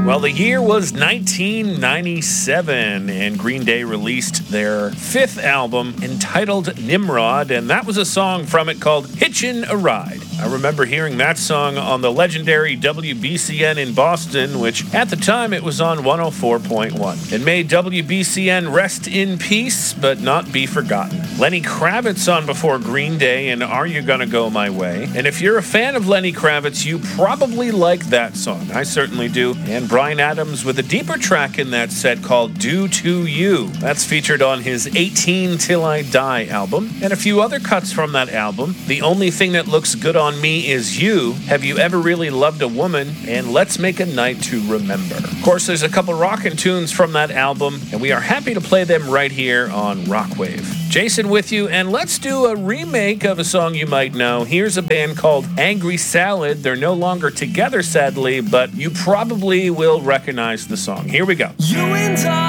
Well, the year was 1997, and Green Day released their fifth album entitled Nimrod, and that was a song from it called Hitchin' a Ride. I remember hearing that song on the legendary WBCN in Boston, which at the time it was on 104.1. It made WBCN rest in peace, but not be forgotten. Lenny Kravitz on before Green Day and Are You Gonna Go My Way? And if you're a fan of Lenny Kravitz, you probably like that song. I certainly do. And Bryan Adams with a deeper track in that set called Due to You. That's featured on his 18 Till I Die album. And a few other cuts from that album. The Only Thing That Looks Good on Me Is You, Have You Ever Really Loved a Woman, and Let's Make a Night to Remember. Of course, there's a couple rockin' tunes from that album, and we are happy to play them right here on Rockwave. Jason with you, and let's do a remake of a song you might know. Here's a band called Angry Salad. They're no longer together, sadly, but you probably will recognize the song. Here we go. You and I